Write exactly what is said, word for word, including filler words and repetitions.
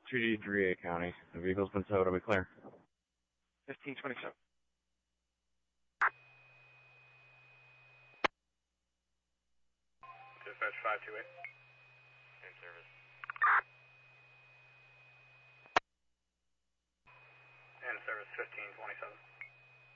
two D three A County. The vehicle's been towed. I'll be clear. fifteen twenty-seven. Dispatch five two eight. In service. In service fifteen twenty-seven.